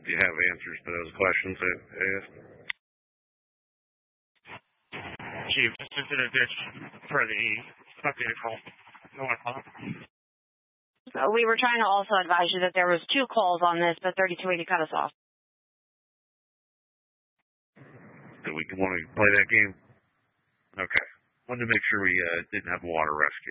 Do you have answers to those questions I asked? Chief, just into the ditch for the updated call. No one call. We were trying to also advise you that there was 2 calls on this, but 3280 cut us off. Do we want to play that game? Okay. Wanted to make sure we didn't have water rescue.